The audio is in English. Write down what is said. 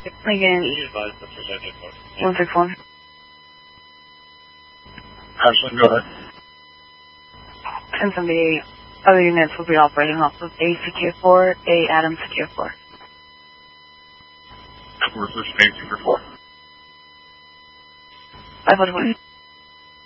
Again, 161. Ashley, go ahead. 1078. Other units will be operating off of A Secure 4, A Adams Secure 4. Where's this A Secure 4? 541.